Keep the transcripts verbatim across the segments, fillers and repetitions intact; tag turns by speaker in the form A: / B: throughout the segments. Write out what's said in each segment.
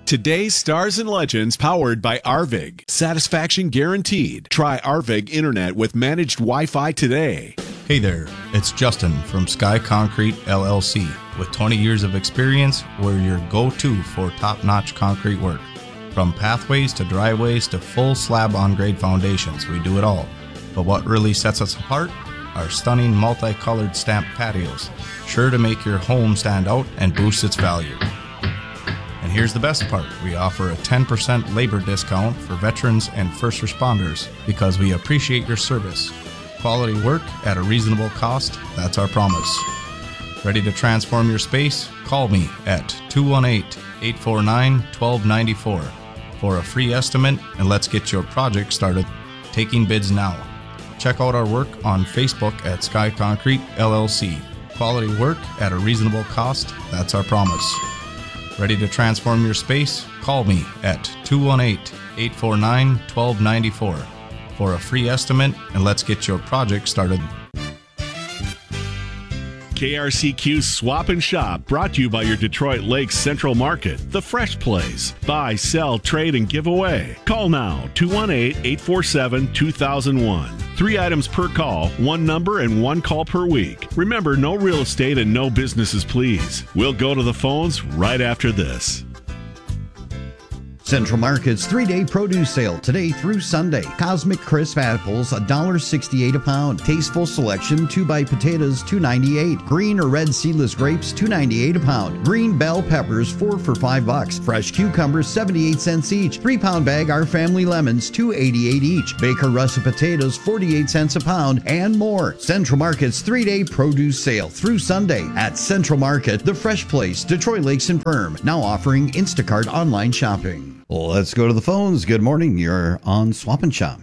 A: Today's stars and legends powered by Arvig. Satisfaction guaranteed. Try Arvig Internet with managed Wi-Fi today.
B: Hey there, it's Justin from Sky Concrete L L C. With twenty years of experience, we're your go-to for top-notch concrete work. From pathways to driveways to full slab on-grade foundations, we do it all. But what really sets us apart? Our stunning multicolored stamped patios, sure to make your home stand out and boost its value. And here's the best part. We offer a ten percent labor discount for veterans and first responders because we appreciate your service. Quality work at a reasonable cost, that's our promise. Ready to transform your space? Call me at two one eight, eight four nine, one two nine four for a free estimate, and let's get your project started. Taking bids now. Check out our work on Facebook at Sky Concrete L L C. Quality work at a reasonable cost, that's our promise. Ready to transform your space? Call me at two one eight, eight four nine, one two nine four for a free estimate, and let's get your project started.
A: K R C Q Swap and Shop, brought to you by your Detroit Lakes Central Market, the fresh place. Buy, sell, trade, and give away. Call now, two one eight, eight four seven, two thousand one. Three items per call, one number, and one call per week. Remember, no real estate and no businesses, please. We'll go to the phones right after this.
C: Central Market's three-day produce sale today through Sunday. Cosmic Crisp apples, one dollar sixty-eight a pound. Tasteful Selection two-bite potatoes, two ninety-eight. Green or red seedless grapes, two ninety-eight a pound. Green bell peppers, four for five bucks. Fresh cucumbers, seventy-eight cents each. Three-pound bag Our Family lemons, two eighty-eight each. Baker russet potatoes, forty-eight cents a pound, and more. Central Market's three-day produce sale through Sunday at Central Market, the fresh place, Detroit Lakes and Perm. Now offering Instacart online shopping. Let's go to the phones. Good morning. You're on Swap and Shop.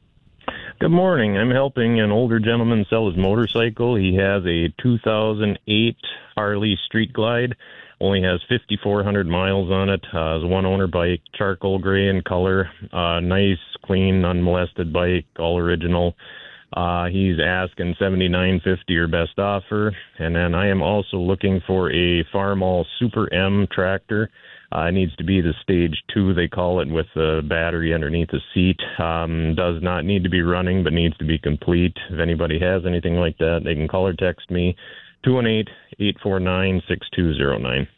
D: Good morning. I'm helping an older gentleman sell his motorcycle. He has a two thousand eight Harley Street Glide. Only has fifty-four hundred miles on it. Uh, it's a one-owner bike, charcoal gray in color. Uh, nice, clean, unmolested bike, all original. Uh, he's asking seventy-nine fifty or best offer. And then I am also looking for a Farmall Super M tractor. Uh, it needs to be the stage two, they call it, with the battery underneath the seat. Um, does not need to be running, but needs to be complete. If anybody has anything like that, they can call or text me, two one eight, eight four nine, six two zero nine.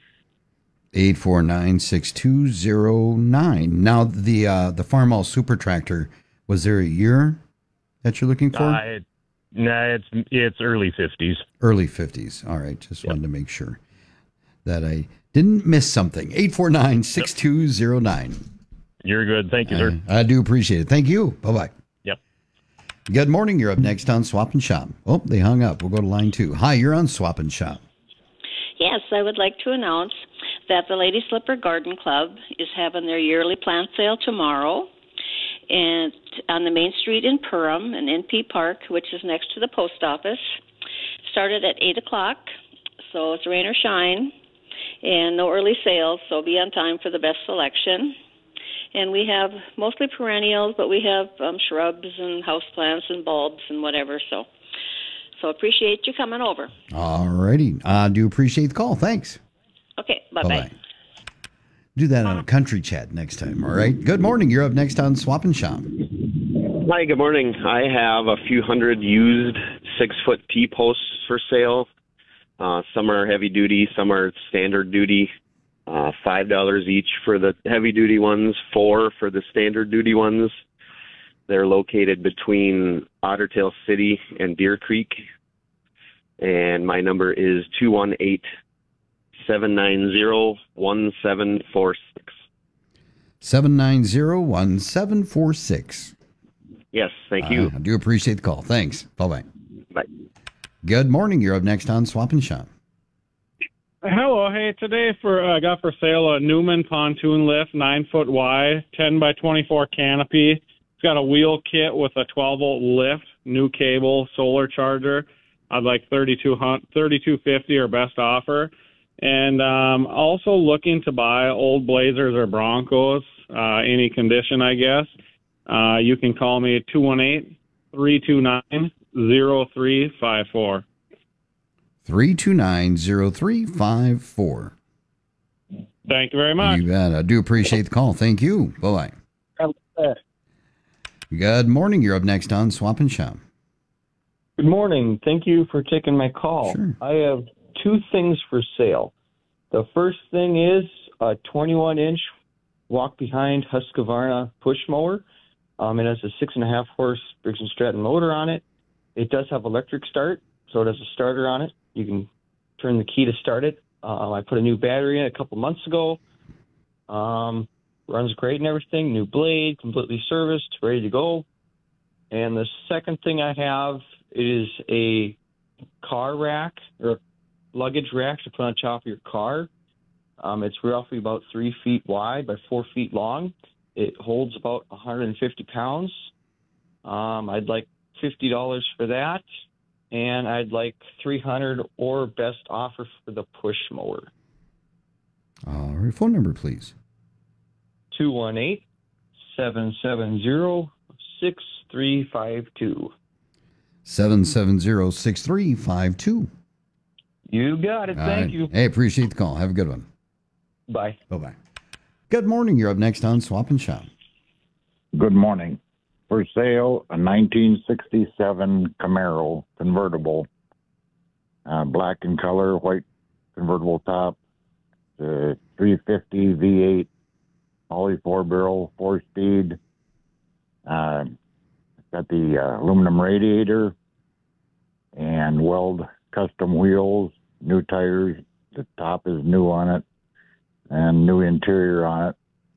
C: eight four nine, six two zero nine. Now, the uh, the Farmall Super Tractor, was there a year that you're looking for?
D: Uh, it, nah, it's, it's early fifties.
C: Early fifties. All right. Just yep. wanted to make sure that I didn't miss something. eight four nine, six two zero nine.
D: You're good. Thank you, sir.
C: I, I do appreciate it. Thank you. Bye-bye.
D: Yep.
C: Good morning. You're up next on Swap and Shop. Oh, they hung up. We'll go to line two. Hi, you're on Swap and Shop.
E: Yes, I would like to announce that the Lady Slipper Garden Club is having their yearly plant sale tomorrow and on the Main Street in Perham in N P Park, which is next to the post office. Started at eight o'clock, so it's rain or shine. And no early sales, so be on time for the best selection. And we have mostly perennials, but we have um, shrubs and houseplants and bulbs and whatever. So so appreciate you coming over.
C: All righty. I do appreciate the call. Thanks.
E: Okay, bye-bye.
C: Bye-bye. Do that on a country chat next time, all right? Good morning. You're up next on Swap and Shop.
F: Hi, good morning. I have a few hundred used six-foot T-posts for sale. Uh, some are heavy duty, some are standard duty. Uh, five dollars each for the heavy duty ones, four for the standard duty ones. They're located between Otter Tail City and Deer Creek. And my number is two one eight, seven nine zero, one seven four six.
C: seven nine zero, one seven four six.
F: Yes, thank you.
C: Uh, I do appreciate the call. Thanks. Bye-bye.
F: Bye.
C: Good morning. You're up next on Swap and Shop.
G: Hello. Hey, today for I uh, got for sale a Newman pontoon lift, nine foot wide, ten by twenty-four canopy. It's got a wheel kit with a twelve volt lift, new cable, solar charger. I'd like thirty-two fifty or best offer. And um, also looking to buy old Blazers or Broncos, uh, any condition, I guess. Uh, you can call me at two one eight, three two nine, zero three five four.
C: three two nine, zero three five four.
G: Thank you very much.
C: You bet. I do appreciate the call. Thank you. Bye-bye. Good morning. You're up next on Swap and Shop.
H: Good morning. Thank you for taking my call.
C: Sure.
H: I have two things for sale. The first thing is a twenty-one inch walk-behind Husqvarna push mower. Um, it has a six and a half horse Briggs and Stratton motor on it. It does have electric start, so it has a starter on it. You can turn the key to start it. Um, I put a new battery in a couple months ago. Um, runs great and everything. New blade, completely serviced, ready to go. And the second thing I have is a car rack or a luggage rack to put on top of your car. Um, it's roughly about three feet wide by four feet long. It holds about one hundred fifty pounds. Um, I'd like fifty dollars for that, and I'd like three hundred dollars or best offer for the push mower.
C: All right, phone number, please.
H: two one eight, seven seven zero, six three five two.
C: seven seven zero, six three five two.
H: You got it.
C: All
H: Thank
C: right.
H: you.
C: Hey, appreciate the call. Have a good one.
H: Bye.
C: Bye-bye. Good morning. You're up next on Swap and Shop.
I: Good morning. For sale, a nineteen sixty-seven Camaro convertible, uh, black in color, white convertible top, uh, three fifty V eight, Holley four barrel, four speed. Uh, got the uh, aluminum radiator and Weld custom wheels, new tires. The top is new on it and new interior on it.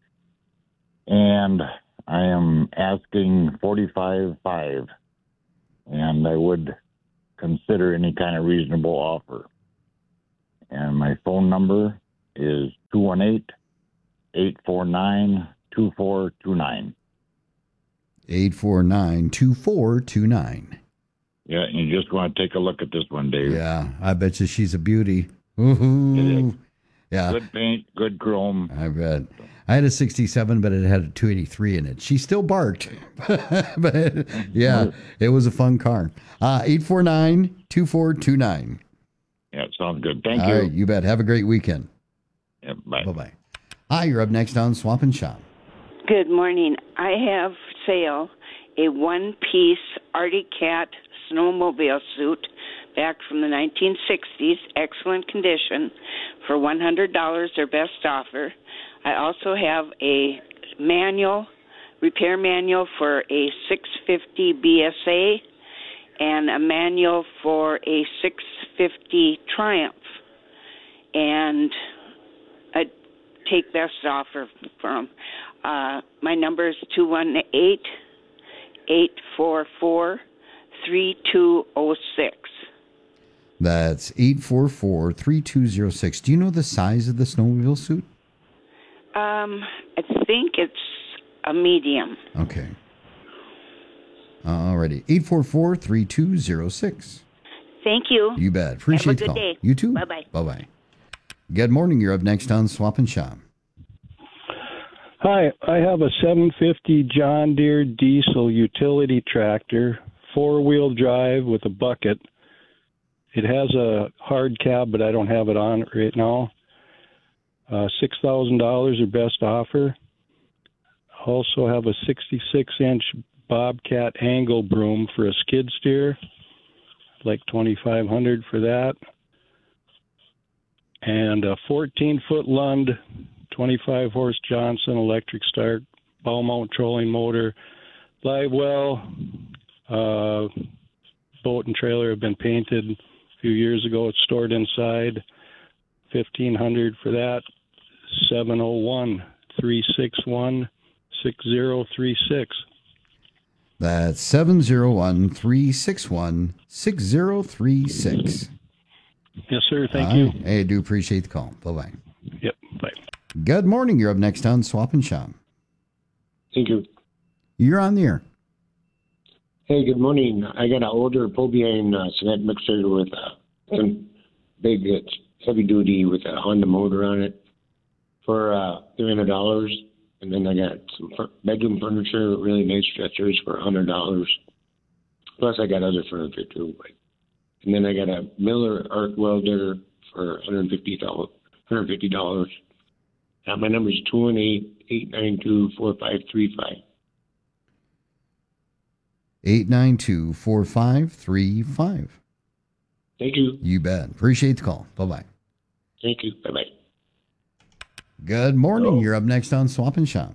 I: And I am asking forty-five five, and I would consider any kind of reasonable offer. And my phone number is two one eight, eight four nine, two four two nine.
C: eight four nine, two four two nine.
I: Yeah, and you just want to take a look at this one, Dave.
C: Yeah, I bet you she's a beauty. Woohoo. Yeah.
I: Good paint, good chrome.
C: I bet. I had a sixty-seven, but it had a two eighty-three in it. She still barked. But yeah, it was a fun car. Uh, eight four nine, two four two nine.
I: Yeah, sounds good. Thank
C: All
I: you.
C: right, you bet. Have a great weekend.
I: Yeah, bye.
C: Bye-bye. Hi, you're up next on Swap and Shop.
J: Good morning. I have sale a one-piece Arctic Cat snowmobile suit back from the nineteen sixties, excellent condition, for one hundred dollars, their best offer. I also have a manual, repair manual for a six fifty B S A and a manual for a six fifty Triumph. And I take best offer from uh, my number is two one eight, eight four four, three two zero six.
C: That's eight four four, three two zero six. Do you know the size of the snowmobile suit?
J: Um, I think it's a medium.
C: Okay. Alrighty. eight four four, three two zero six.
J: Thank you.
C: You bet. Appreciate the
J: Have a good
C: call.
J: day.
C: You too.
J: Bye-bye.
C: Bye-bye. Good morning. You're up next on Swap and Shop.
K: Hi, I have a seven fifty John Deere diesel utility tractor, four-wheel drive with a bucket. It has a hard cab, but I don't have it on it right now. Uh, six thousand dollars or best offer. Also have a sixty-six inch Bobcat angle broom for a skid steer, like twenty-five hundred dollars for that. And a fourteen foot Lund, twenty-five horse Johnson electric start, bow mount trolling motor, live well. Uh, boat and trailer have been painted a few years ago. It's stored inside. fifteen hundred dollars for that. seven oh one, three six one, six oh three six.
C: That's seven oh one, three six one, six oh three six.
K: Yes, sir. Thank
C: All
K: you.
C: right. Hey, I do appreciate the call. Bye-bye.
K: Yep. Bye.
C: Good morning. You're up next on Swap and Shop.
L: Thank you.
C: You're on the air.
L: Hey, good morning. I got an older pull behind uh, cement mixer with a big, uh, heavy duty with a Honda motor on it for uh, three hundred dollars. And then I got some bedroom furniture, really nice stretchers for one hundred dollars. Plus, I got other furniture too. And then I got a Miller arc welder for one hundred fifty dollars. one hundred fifty dollars. Uh, my number is two one eight, eight nine two, four five three five.
C: eight nine two, four five three five.
L: Thank you.
C: You bet. Appreciate the call. Bye-bye.
L: Thank you. Bye-bye.
C: Good morning. Hello. You're up next on Swap and Shop.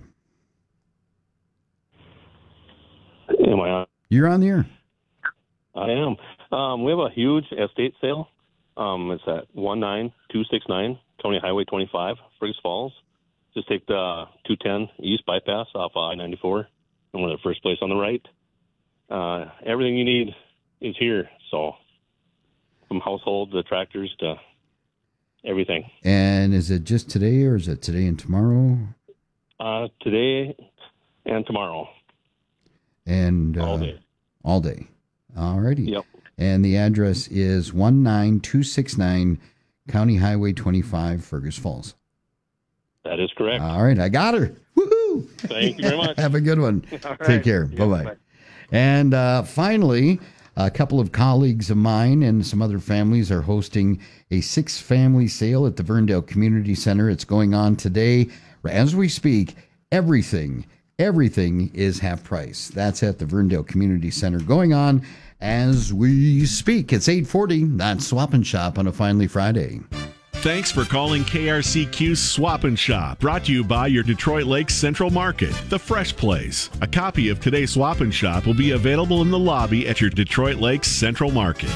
M: Am I on?
C: You're on the air.
M: I am. Um, we have a huge estate sale. Um, it's at one nine two six nine County Highway twenty-five, Fergus Falls. Just take the two ten East Bypass off I ninety-four, and we're the first place on the right. Uh, everything you need is here. So, from household to tractors to everything.
C: And is it just today, or is it today and tomorrow?
M: Uh, today and tomorrow.
C: And uh,
M: all day.
C: All day. All righty.
M: Yep.
C: And the address is one nine two six nine County Highway twenty-five, Fergus Falls.
M: That is correct.
C: All right, I got her. Woohoo!
M: Thank you very much.
C: Have a good one.
M: All right.
C: Take care.
M: Yeah,
C: bye-bye.
M: bye.
C: And uh, finally, a couple of colleagues of mine and some other families are hosting a six-family sale at the Verndale Community Center. It's going on today. As we speak, everything, everything is half price. That's at the Verndale Community Center going on as we speak. It's eight forty. That's Swap and Shop on a Finally Friday.
A: Thanks for calling K R C Q's Swap and Shop, brought to you by your Detroit Lakes Central Market, the fresh place. A copy of today's Swap and Shop will be available in the lobby at your Detroit Lakes Central Market.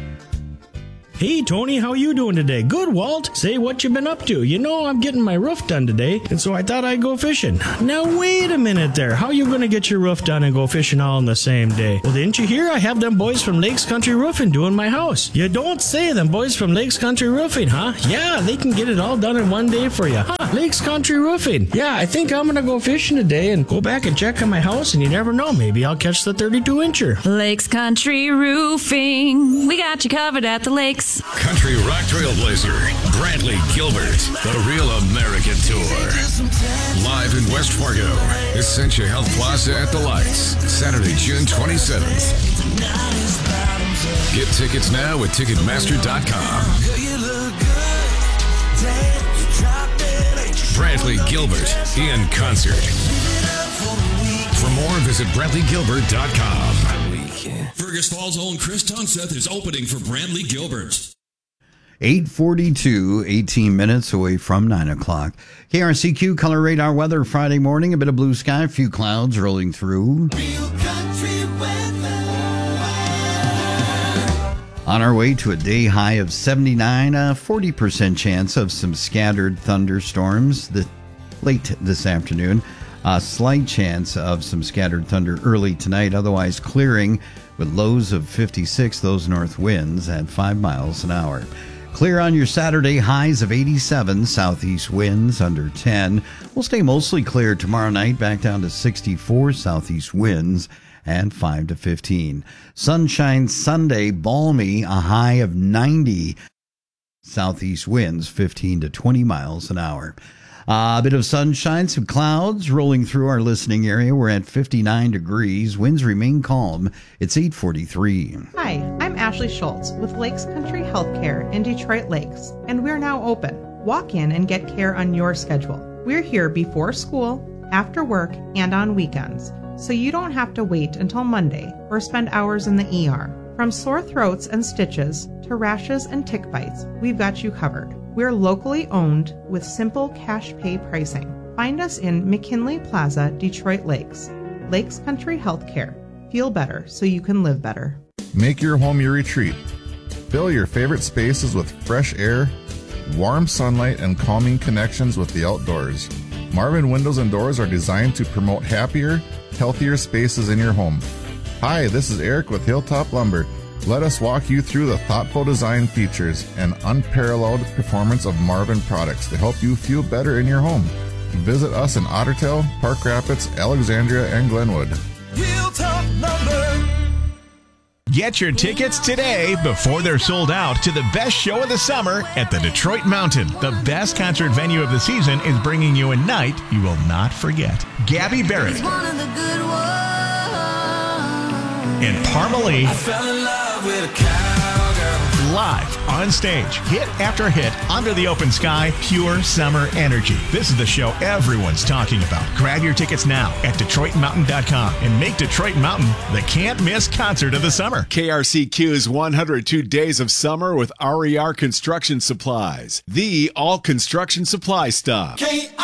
N: Hey, Tony, how you doing today? Good, Walt. Say what you been up to. You know, I'm getting my roof done today, and so I thought I'd go fishing. Now, wait a minute there. How you going to get your roof done and go fishing all in the same day? Well, didn't you hear? I have them boys from Lakes Country Roofing doing my house. You don't say, them boys from Lakes Country Roofing, huh? Yeah, they can get it all done in one day for you. Huh, Lakes Country Roofing. Yeah, I think I'm going to go fishing today and go back and check on my house, and you never know. Maybe I'll catch the thirty-two incher.
O: Lakes Country Roofing. We got you covered at the lakes.
P: Country rock trailblazer, Brantley Gilbert, the Real American Tour. Live in West Fargo, Essentia Health Plaza at the Lights, Saturday, June twenty-seventh. Get tickets now at Ticketmaster dot com. Brantley Gilbert in concert. For more, visit Brantley Gilbert dot com.
Q: Fergus Falls' own Chris Tunseth is opening for Brantley Gilbert.
C: eight forty-two, eighteen minutes away from nine o'clock. K R C Q Color Radar weather Friday morning. A bit of blue sky, a few clouds rolling through. On our way to a day high of seventy-nine, a forty percent chance of some scattered thunderstorms the, late this afternoon. A slight chance of some scattered thunder early tonight, otherwise clearing with lows of fifty-six, those north winds at five miles an hour. Clear on your Saturday, highs of eighty-seven, southeast winds under ten. We'll stay mostly clear tomorrow night, back down to sixty-four, southeast winds and five to fifteen. Sunshine Sunday, balmy, a high of ninety, southeast winds fifteen to twenty miles an hour. Uh, a bit of sunshine, some clouds rolling through our listening area. We're at fifty-nine degrees. Winds remain calm. It's eight forty-three.
R: Hi, I'm Ashley Schultz with Lakes Country Healthcare in Detroit Lakes, and we're now open. Walk in and get care on your schedule. We're here before school, after work, and on weekends, so you don't have to wait until Monday or spend hours in the E R. From sore throats and stitches to rashes and tick bites, we've got you covered. We're locally owned with simple cash pay pricing. Find us in McKinley Plaza, Detroit Lakes. Lakes Country Healthcare. Feel better so you can live better.
S: Make your home your retreat. Fill your favorite spaces with fresh air, warm sunlight, and calming connections with the outdoors. Marvin Windows and Doors are designed to promote happier, healthier spaces in your home. Hi, this is Eric with Hilltop Lumber. Let us walk you through the thoughtful design features and unparalleled performance of Marvin products to help you feel better in your home. Visit us in Ottertail, Park Rapids, Alexandria, and Glenwood.
T: Hilltop Lumber.
U: Get your tickets today before they're sold out to the best show of the summer at the Detroit Mountain. The best concert venue of the season is bringing you a night you will not forget. Gabby Barrett and Parmalee live, on stage, hit after hit, under the open sky, pure summer energy. This is the show everyone's talking about. Grab your tickets now at Detroit Mountain dot com and make Detroit Mountain the can't-miss concert of the summer.
B: K R C Q's one hundred two Days of Summer with R E R Construction Supplies, the all construction supply stop.
T: K